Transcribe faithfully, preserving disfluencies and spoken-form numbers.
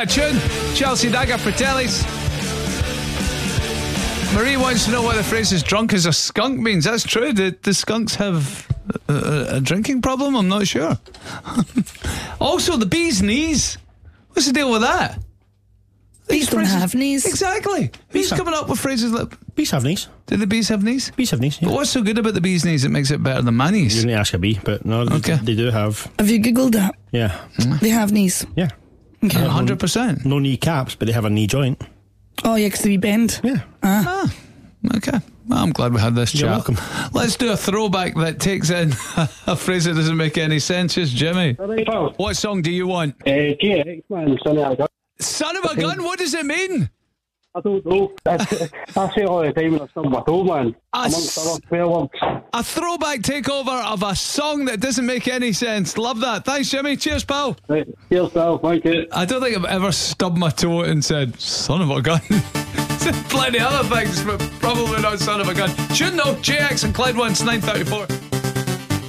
that tune. Chelsea Dagger for Tellies. Marie wants to know what the phrase "as drunk as a skunk" means. That's true. Do, do skunks have a, a, a drinking problem? I'm not sure. Also, the bee's knees. What's the deal with that? Bees don't phrases, have knees. Exactly. Who's have- coming up with phrases like... Bees have knees. Do the bees have knees? Bees have knees, yeah. But what's so good about the bee's knees that makes it better than my knees? You need to ask a bee, but no, they, Okay. they do have. Have you googled that? Yeah. They have knees. Yeah. Okay. one hundred percent. No knee caps, but they have a knee joint. Oh yeah, because they bend. Yeah. Ah, okay. Well, I'm glad we had this You're chat. welcome. Let's do a throwback that takes in a phrase that doesn't make any sense. Here's Jimmy. Alright, pal. What song do you want? Uh, G X, man, son of a gun. Son of a gun, what does it mean? I don't know. I, I say it all the time when I stub my toe, man. A Amongst s- other twelve words. A throwback takeover of a song that doesn't make any sense. Love that. Thanks, Jimmy. Cheers, pal. Right, cheers, pal. Thank you. I don't think I've ever stubbed my toe and said, son of a gun. Plenty other things, but probably not son of a gun. Shouldn't know. J X and Clyde once, nine thirty-four.